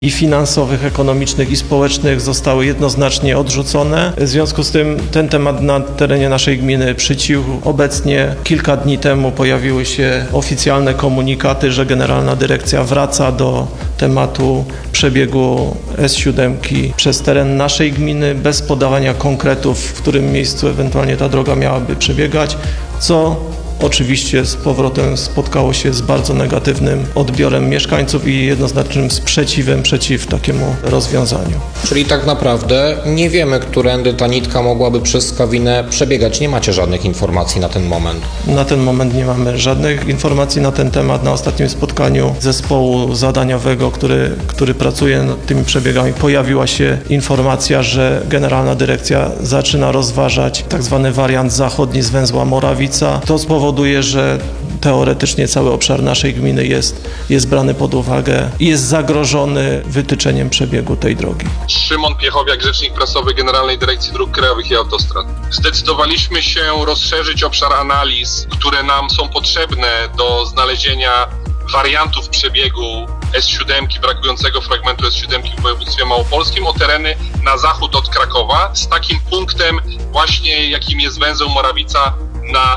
i finansowych, ekonomicznych i społecznych zostały jednoznacznie odrzucone. W związku z tym ten temat na terenie naszej gminy przycichł. Obecnie kilka dni temu pojawiły się oficjalne komunikaty, że Generalna Dyrekcja wraca do tematu przebiegu S7 przez teren naszej gminy bez podawania konkretów, w którym miejscu ewentualnie ta droga miałaby przebiegać, co oczywiście z powrotem spotkało się z bardzo negatywnym odbiorem mieszkańców i jednoznacznym sprzeciwem przeciw takiemu rozwiązaniu. Czyli tak naprawdę nie wiemy, którędy ta nitka mogłaby przez Skawinę przebiegać. Nie macie żadnych informacji na ten moment? Na ten moment nie mamy żadnych informacji na ten temat. Na ostatnim spotkaniu zespołu zadaniowego, który pracuje nad tymi przebiegami, pojawiła się informacja, że Generalna Dyrekcja zaczyna rozważać tak zwany wariant zachodni z węzła Morawica. To spowoduje, że teoretycznie cały obszar naszej gminy jest brany pod uwagę i jest zagrożony wytyczeniem przebiegu tej drogi. Szymon Piechowiak, rzecznik prasowy Generalnej Dyrekcji Dróg Krajowych i Autostrad. Zdecydowaliśmy się rozszerzyć obszar analiz, które nam są potrzebne do znalezienia wariantów przebiegu S7, brakującego fragmentu S7 w województwie małopolskim, o tereny na zachód od Krakowa, z takim punktem właśnie, jakim jest węzeł Morawica na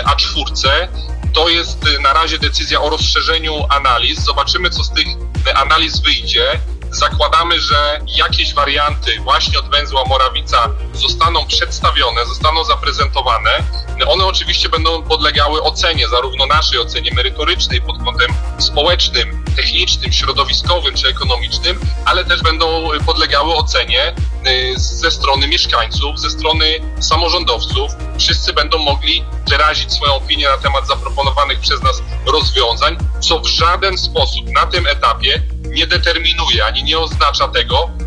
A4. To jest na razie decyzja o rozszerzeniu analiz. Zobaczymy, co z tych analiz wyjdzie. Zakładamy, że jakieś warianty właśnie od węzła Morawica zostaną przedstawione, zostaną zaprezentowane. One oczywiście będą podlegały ocenie, zarówno naszej ocenie merytorycznej pod kątem społecznym, technicznym, środowiskowym czy ekonomicznym, ale też będą podlegały ocenie ze strony mieszkańców, ze strony samorządowców. Wszyscy będą mogli wyrazić swoją opinię na temat zaproponowanych przez nas rozwiązań, co w żaden sposób na tym etapie nie determinuje ani nie oznacza tego,